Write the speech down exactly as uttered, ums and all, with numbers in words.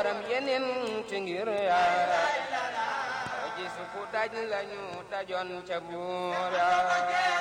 yaram yeneen ti ngir yaa gis ku daj lañu dajoon ca buur yaa